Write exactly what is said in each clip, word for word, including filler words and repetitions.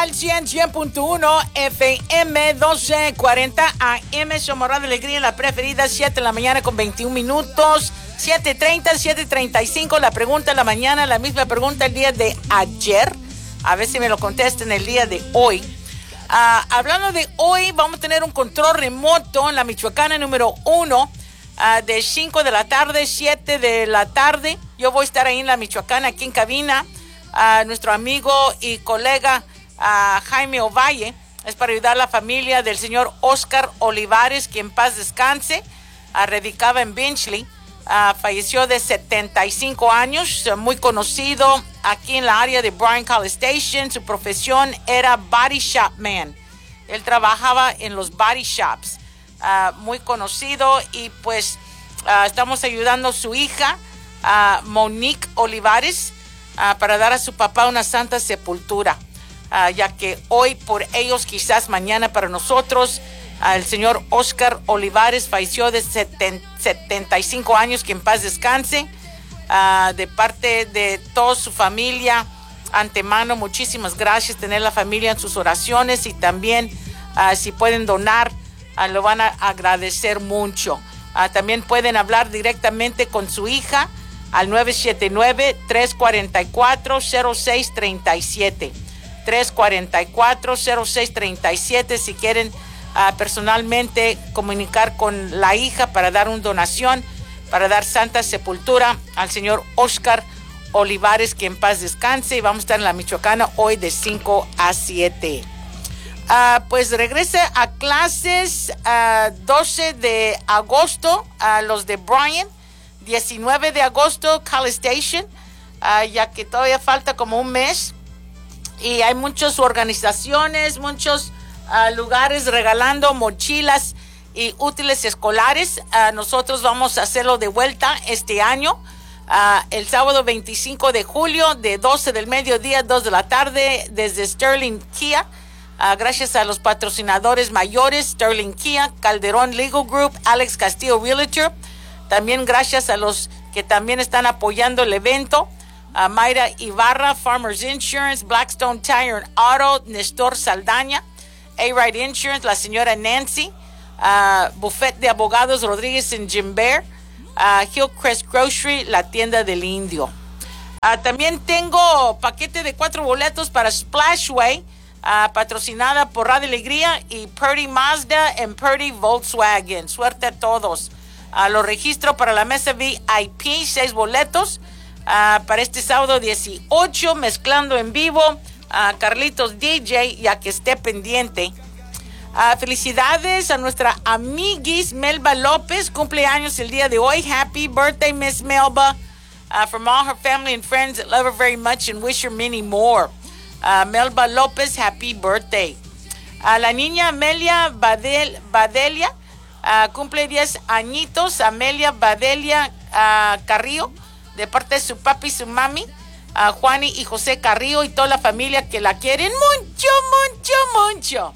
al cien, cien punto uno F M, doce cuarenta A M. Somos Radio Alegría, la preferida, siete de la mañana con veintiún minutos. siete treinta, siete treinta y cinco. La pregunta de la mañana, la misma pregunta el día de ayer. A ver si me lo contestan el día de hoy. Uh, hablando de hoy, vamos a tener un control remoto en la Michoacana número uno. Uh, de cinco de la tarde, siete de la tarde. Yo voy a estar ahí en la Michoacana, aquí en cabina. Uh, nuestro amigo y colega uh, Jaime Ovalle es para ayudar a la familia del señor Oscar Olivares, que en paz descanse. Uh, radicaba en Benchley. Uh, falleció de setenta y cinco años, uh, muy conocido aquí en la área de Bryan College Station. Su profesión era body shop man. Él trabajaba en los body shops. Uh, muy conocido, y pues uh, estamos ayudando a su hija uh, Monique Olivares uh, para dar a su papá una santa sepultura, uh, ya que hoy por ellos, quizás mañana para nosotros. Uh, el señor Oscar Olivares falleció de setenta y cinco años, que en paz descanse. Uh, de parte de toda su familia, antemano, muchísimas gracias. Tener la familia en sus oraciones, y también uh, si pueden donar, Uh, lo van a agradecer mucho. Uh, también pueden hablar directamente con su hija al nueve siete nueve, tres cuatro cuatro, cero seis tres siete. tres cuatro cuatro, cero seis tres siete si quieren uh, personalmente comunicar con la hija para dar una donación, para dar santa sepultura al señor Oscar Olivares, que en paz descanse. Y vamos a estar en la Michoacana hoy de cinco a siete. Uh, pues regresa a clases uh, doce de agosto a uh, los de Bryan, diecinueve de agosto College Station, uh, ya que todavía falta como un mes, y hay muchas organizaciones, muchos uh, lugares regalando mochilas y útiles escolares. Uh, nosotros vamos a hacerlo de vuelta este año, uh, el sábado veinticinco de julio, de doce del mediodía a dos de la tarde, desde Sterling Kia. Uh, gracias a los patrocinadores mayores, Sterling Kia, Calderón Legal Group, Alex Castillo Realtor. También gracias a los que también están apoyando el evento, uh, Mayra Ibarra, Farmers Insurance, Blackstone Tire and Auto, Nestor Saldaña, A-Ride Insurance, la señora Nancy, uh, Buffet de Abogados Rodríguez en Jim Bear, uh, Hillcrest Grocery, la tienda del Indio. Uh, también tengo paquete de cuatro boletos para Splashway, Uh, patrocinada por Radio Alegría y Purdy Mazda y Purdy Volkswagen. Suerte a todos. Uh, lo registro para la mesa V I P, seis boletos uh, para este sábado dieciocho, mezclando en vivo uh, Carlitos D J, ya que esté pendiente. Uh, felicidades a nuestra amiguis Melba López, cumpleaños el día de hoy. Happy birthday, Miss Melba. Uh, from all her family and friends that love her very much and wish her many more. Uh, Melba López, happy birthday. A la niña Amelia Badel, Badelia, uh, cumple diez añitos. Amelia Badelia uh, Carrillo, de parte de su papi y su mami, uh, Juani y José Carrillo, y toda la familia que la quieren mucho, mucho, mucho.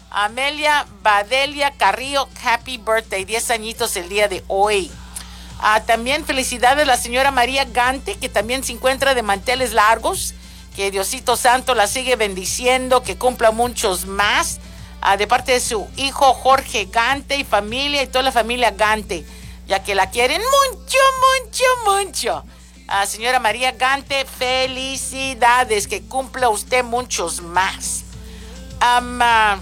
Amelia Badelia Carrillo, happy birthday, diez añitos el día de hoy. Uh, también felicidades a la señora María Gante, que también se encuentra de manteles largos. Que Diosito Santo la sigue bendiciendo, que cumpla muchos más, uh, de parte de su hijo Jorge Gante y familia, y toda la familia Gante, ya que la quieren mucho, mucho, mucho. Uh, señora María Gante, felicidades, que cumpla usted muchos más. Um, uh,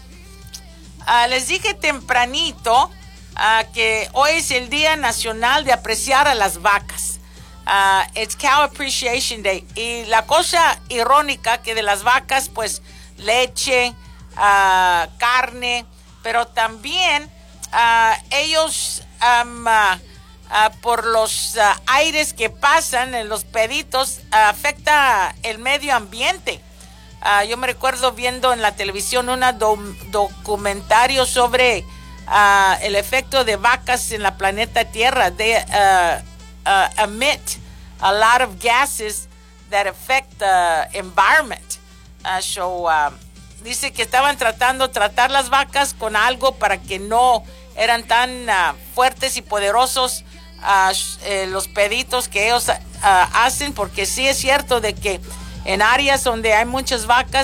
uh, les dije tempranito uh, que hoy es el Día Nacional de Apreciar a las Vacas. Uh, it's Cow Appreciation Day. Y la cosa irónica que de las vacas, pues leche, uh, carne, pero también uh, ellos um, uh, uh, por los uh, aires que pasan en los peditos, uh, afecta el medio ambiente. Uh, yo me recuerdo viendo en la televisión un do- documentario sobre uh, el efecto de vacas en la planeta Tierra. They uh, uh, emit a lot of gases that affect the environment. Uh, so, uh, dice que estaban tratando tratar las vacas con algo para que no eran tan uh, fuertes y poderosos uh, eh, los peditos que ellos uh, hacen, porque sí es cierto de que en áreas donde hay muchas vacas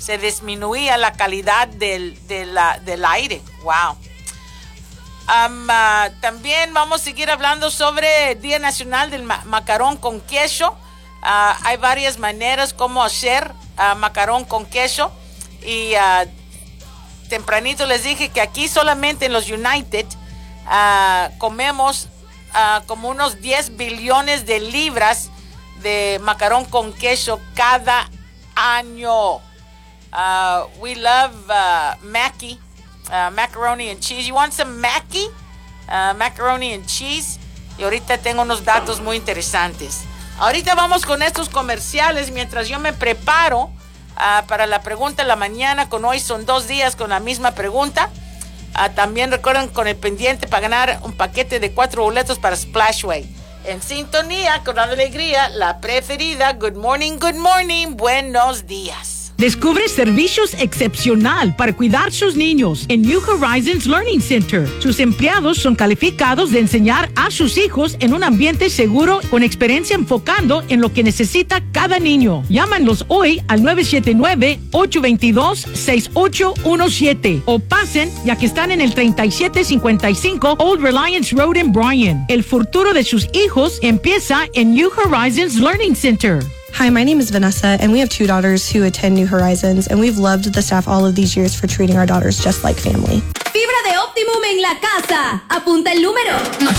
se disminuía la calidad del, de la, del aire. Wow. Um, uh, también vamos a seguir hablando sobre el Día Nacional del ma- Macarón con Queso. Uh, hay varias maneras como hacer uh, macarón con queso. Y uh, tempranito les dije que aquí solamente en los United uh, comemos uh, como unos diez billones de libras de macarón con queso cada año. Uh, we love uh, Mackie. Uh, macaroni and cheese. You want some Mackie? Uh, macaroni and cheese. Y ahorita tengo unos datos muy interesantes. Ahorita vamos con estos comerciales mientras yo me preparo uh, para la pregunta de la mañana. Con hoy son dos días con la misma pregunta. Uh, también recuerden con el pendiente para ganar un paquete de cuatro boletos para Splashway. En sintonía con la alegría, la preferida. Good morning, good morning. Buenos días. Descubre servicios excepcional para cuidar sus niños en New Horizons Learning Center. Sus empleados son calificados de enseñar a sus hijos en un ambiente seguro con experiencia enfocando en lo que necesita cada niño. Llámanlos hoy al nueve siete nueve, ocho dos dos, seis ocho uno siete o pasen ya que están en el treinta y siete cincuenta y cinco Old Reliance Road en Bryan. El futuro de sus hijos empieza en New Horizons Learning Center. Hi, my name is Vanessa, and we have two daughters who attend New Horizons, and we've loved the staff all of these years for treating our daughters just like family. Fibra de Optimum en la casa. Apunta el número.